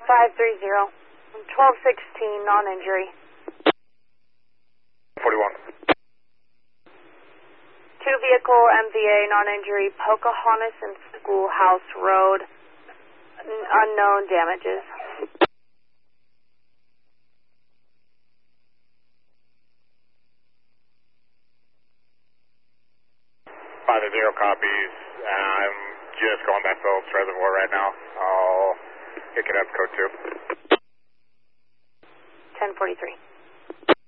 530. 1216, non-injury. 41. 2-vehicle MVA, non-injury, Pocahontas and Schoolhouse Road. Unknown damages. 5-0 copies. I'm just going back to Phillips Reservoir right now. I'll pick it up, code 2. 1043.